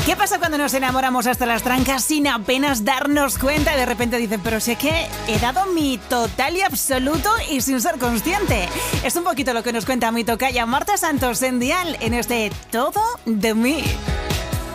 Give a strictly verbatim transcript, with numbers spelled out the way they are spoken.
¿Qué pasa cuando nos enamoramos hasta las trancas sin apenas darnos cuenta y de repente dicen, pero si es que he dado mi total y absoluto y sin ser consciente? Es un poquito lo que nos cuenta mi tocaya Marta Santos en Dial en este Todo de mí.